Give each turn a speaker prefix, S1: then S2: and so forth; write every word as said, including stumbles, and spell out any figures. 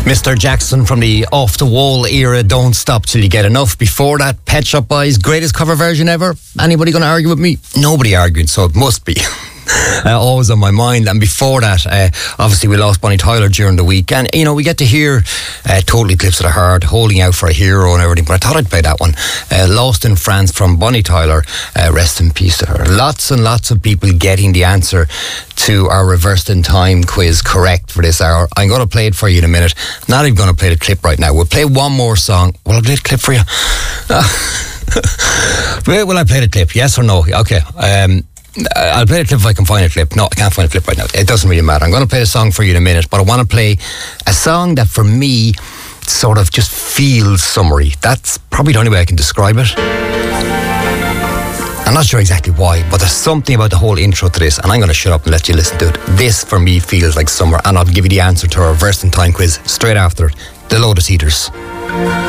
S1: Mister Jackson from the Off the Wall era, Don't Stop Till You Get Enough. Before that, Pet Shop Boys, greatest cover version ever. Anybody going to argue with me? Nobody arguing, so it must be. Uh, always on my mind. And before that, uh, obviously we lost Bonnie Tyler during the week, and you know, we get to hear uh, Total Eclipse of the Heart, Holding Out for a Hero and everything, but I thought I'd play that one, uh, Lost in France from Bonnie Tyler. Uh, rest in peace to her. Lots and lots of people getting the answer to our Reversed in Time quiz correct for this hour. I'm going to play it for you in a minute. Not even going to play the clip right now. We'll play one more song. Will I play the clip for you? Will I play the clip? Yes or no? Okay. Um I'll play the clip if I can find a clip. No, I can't find a clip right now. It doesn't really matter. I'm going to play a song for you in a minute, but I want to play a song that for me sort of just feels summery. That's probably the only way I can describe it. I'm not sure exactly why, but there's something about the whole intro to this, and I'm going to shut up and let you listen to it. This for me feels like summer, and I'll give you the answer to our Reversed in Time quiz straight after the Lotus Eaters.